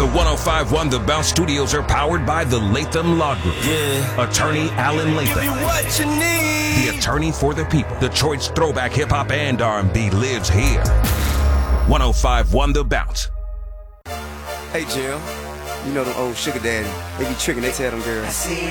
The 105.1 The Bounce Studios are powered by the Latham Law Group. Yeah. Attorney Alan Latham. Give me what you need. The attorney for the people. Detroit's throwback hip-hop and R&B lives here. 105.1 The Bounce. Hey, Jim. You know them old sugar daddy. They be tricking, they tell them girls.